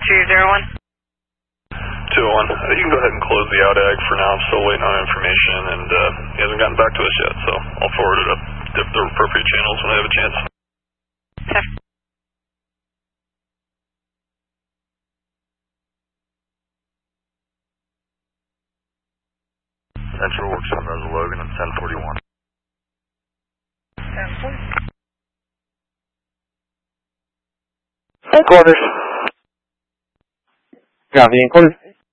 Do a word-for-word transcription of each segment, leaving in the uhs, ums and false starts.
two zero one. two oh one. Uh, you can go ahead and close the out ag for now. I'm still waiting on information, and uh, he hasn't gotten back to us yet, so I'll forward it up to the appropriate channels when I have a chance. Okay. Central works on Rosa Logan and ten forty-one. Headquarters. Copy, headquarters.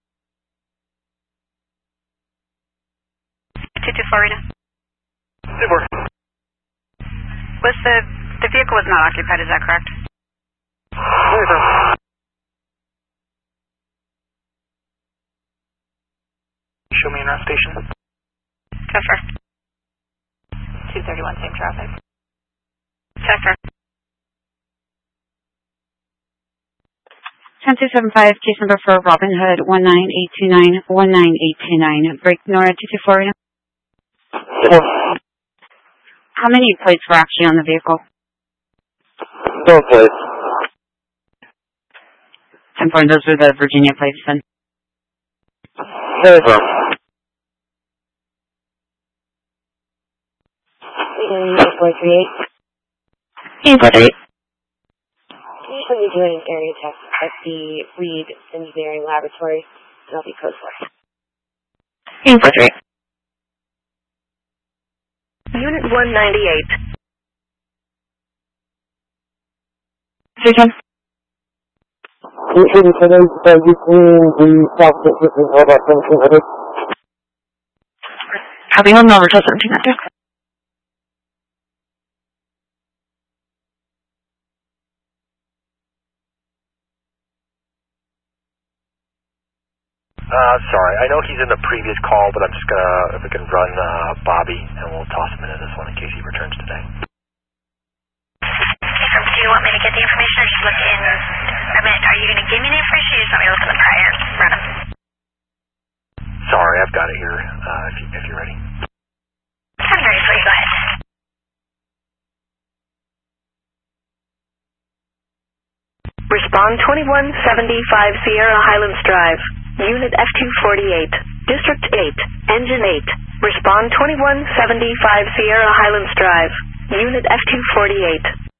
two two four, Rita. Super. Was the, the vehicle was not occupied, is that correct? Yes, sir. Show me in route station. Yes, sir. two thirty-one, same traffic. Yes, sir. ten two seven five, case number for Robin Hood, one nine eight two nine, one nine eight two nine. Break Nora two two four. How many plates were actually on the vehicle? No plates. ten four, those were the Virginia plates then? Yes, sir. eight four three eight. eight four three eight. Can you do an area test at the Reed Engineering Laboratory? That'll be code four. eight four three eight. Unit one ninety-eight. three ten. You should have said that between the South Pacific and about seventeen hundred. Copy, hold on over till seventeen hundred. Uh, sorry, I know he's in the previous call, but I'm just gonna, if we can run, uh, Bobby, and we'll toss him into this one in case he returns today. Do you want me to get the information or just look in, I mean, are you going to give me the information or you just want me to look at the prior run up? Sorry, I've got it here, uh, if, you, if you're ready. I'm ready for you, go ahead. Respond twenty-one seventy-five Sierra Highlands Drive. Unit F two forty-eight. District eight. Engine eight. Respond twenty-one seventy-five Sierra Highlands Drive. Unit F two forty-eight.